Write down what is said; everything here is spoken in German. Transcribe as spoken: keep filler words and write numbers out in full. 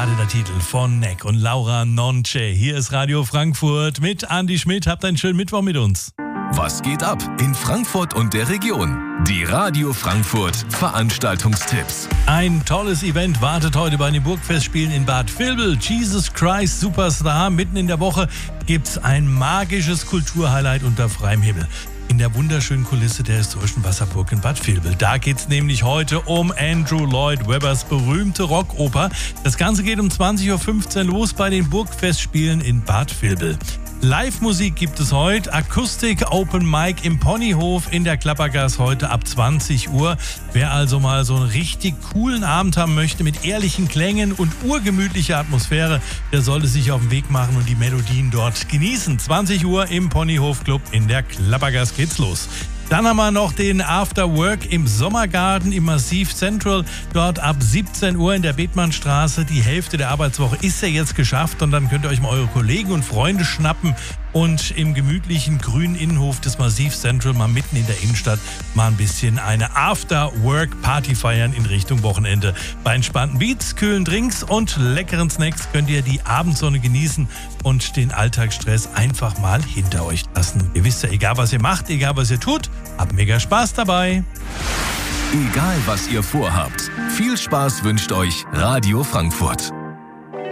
Gerade der Titel von Neck und Laura Nonce. Hier ist Radio Frankfurt mit Andi Schmidt. Habt einen schönen Mittwoch mit uns. Was geht ab in Frankfurt und der Region? Die Radio Frankfurt Veranstaltungstipps. Ein tolles Event wartet heute bei den Burgfestspielen in Bad Vilbel. Jesus Christ Superstar. Mitten in der Woche gibt's ein magisches Kulturhighlight unter freiem Himmel. In der wunderschönen Kulisse der historischen Wasserburg in Bad Vilbel. Da geht's nämlich heute um Andrew Lloyd Webbers berühmte Rockoper. Das Ganze geht um zwanzig Uhr fünfzehn los bei den Burgfestspielen in Bad Vilbel. Live-Musik gibt es heute, Akustik Open Mic im Ponyhof in der Klappergasse heute ab zwanzig Uhr. Wer also mal so einen richtig coolen Abend haben möchte mit ehrlichen Klängen und urgemütlicher Atmosphäre, der sollte sich auf den Weg machen und die Melodien dort genießen. zwanzig Uhr im Ponyhof Club in der Klappergasse geht's los. Dann haben wir noch den After Work im Sommergarten im Massiv Central. Dort ab siebzehn Uhr in der Bethmannstraße. Die Hälfte der Arbeitswoche ist ja jetzt geschafft und dann könnt ihr euch mal eure Kollegen und Freunde schnappen und im gemütlichen grünen Innenhof des Massiv Central mal mitten in der Innenstadt mal ein bisschen eine After Work Party feiern in Richtung Wochenende. Bei entspannten Beats, kühlen Drinks und leckeren Snacks könnt ihr die Abendsonne genießen und den Alltagsstress einfach mal hinter euch lassen. Ihr wisst ja, egal was ihr macht, egal was ihr tut, habt mega Spaß dabei. Egal was ihr vorhabt, viel Spaß wünscht euch Radio Frankfurt.